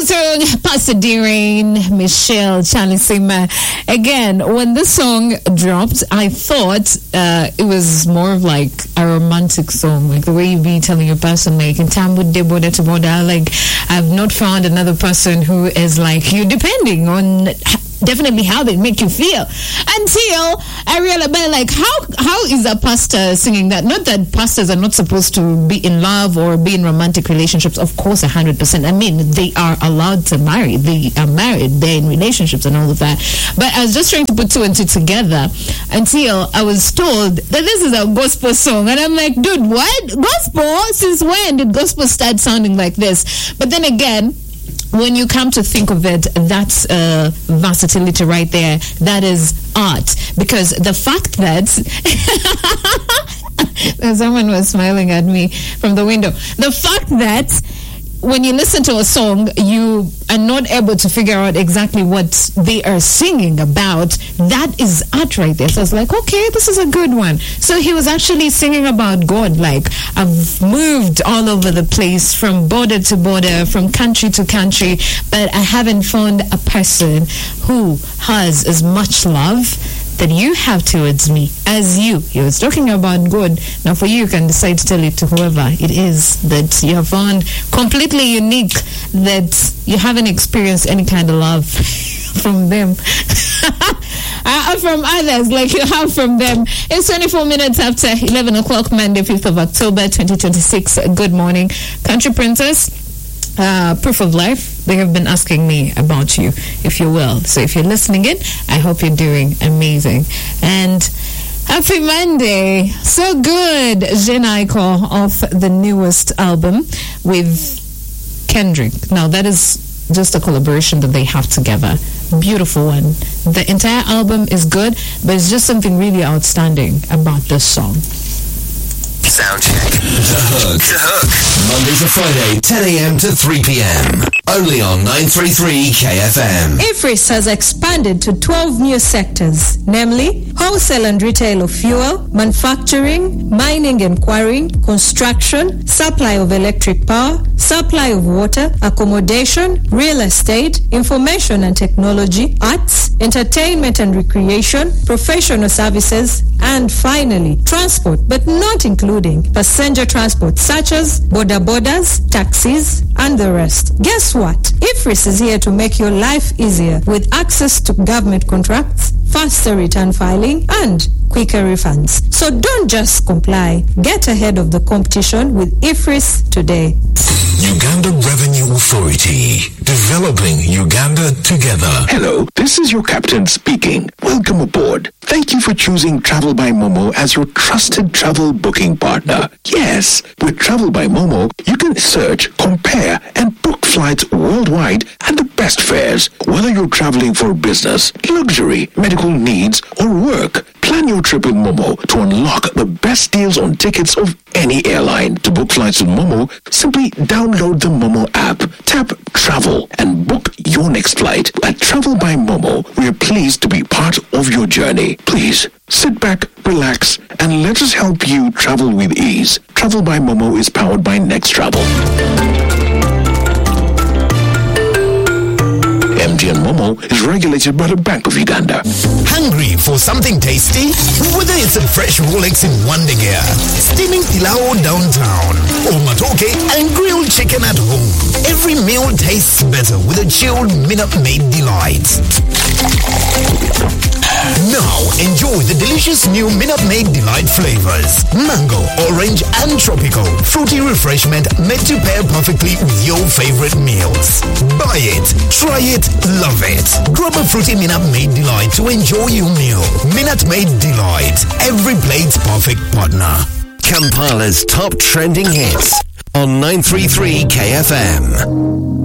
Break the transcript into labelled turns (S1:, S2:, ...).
S1: song, Pastor D-Rain, Michelle Chanisima. Again, when this song dropped, I thought it was more of like a romantic song, like the way you be telling your person, like in time with border to border, like I've not found another person who is like you, depending on definitely how they make you feel. Until I realized, like, how is a pastor singing that? Not that pastors are not supposed to be in love or be in romantic relationships. Of course, 100%. I mean, they are allowed to marry. They are married. They're in relationships and all of that. But I was just trying to put two and two together until I was told that this is a gospel song. And I'm like, dude, what? Gospel? Since when did gospel start sounding like this? But then again, when you come to think of it, that's versatility right there. That is art. Because the fact that someone was smiling at me from the window. The fact that when you listen to a song, you are not able to figure out exactly what they are singing about. That is art right there. So I was like, okay, this is a good one. So he was actually singing about God. Like, I've moved all over the place, from border to border, from country to country, but I haven't found a person who has as much love that you have towards me as you. He was talking about God. Now for you can decide to tell it to whoever it is that you have found completely unique, that you haven't experienced any kind of love from them. From others, like you have from them. It's 24 minutes after 11 o'clock, Monday, 5th of October, 2026. Good morning. Country Princess. Proof of life, they have been asking me about you, if you will. So if you're listening in, I hope you're doing amazing. And happy Monday. So good. Jenaiko off the newest album with Kendrick. Now that is just a collaboration that they have together. Beautiful one. The entire album is good, but it's just something really outstanding about this song.
S2: Sound check. The Hook. Monday to Friday, 10 a.m. to 3 p.m. Only on 933 KFM.
S3: IFRIS has expanded to 12 new sectors, namely wholesale and retail of fuel, manufacturing, mining and quarrying, construction, supply of electric power, supply of water, accommodation, real estate, information and technology, arts, entertainment and recreation, professional services, and finally, transport, but not including passenger transport such as border borders, taxis, and the rest. Guess what? IFRIS is here to make your life easier with access to government contracts, faster return filing, and quicker refunds. So don't just comply. Get ahead of the competition with IFRIS today.
S2: Uganda Revenue Authority, developing Uganda together.
S4: Hello, this is your captain speaking. Welcome aboard. Thank you for choosing Travel by Momo as your trusted travel booking partner. Yes, with Travel by Momo, you can search, compare, and book flights worldwide at the best fares. Whether you're traveling for business, luxury, medical needs, or work, plan your trip with Momo to unlock the best deals on tickets of any airline. To book flights with Momo, simply download the Momo app, tap Travel, and book your next flight. At Travel by Momo, we are pleased to be part of your journey. Please, sit back, relax, and let us help you travel with ease. Travel by Momo is powered by Next Travel. MTN Momo is regulated by the Bank of Uganda.
S2: Hungry for something tasty? Whether it's a fresh Rolex in Wandegea, steaming pilao downtown, or matoke and grilled chicken at home, every meal tastes better with a chilled Minute Maid Delight. Now, enjoy the delicious new Minute Maid Delight flavors. Mango, orange, and tropical. Fruity refreshment made to pair perfectly with your favorite meals. Buy it, try it, love it. Grab a fruity Minute Maid Delight to enjoy your meal. Minute Maid Delight. Every plate's perfect partner. Kampala's top trending hits on 933 KFM.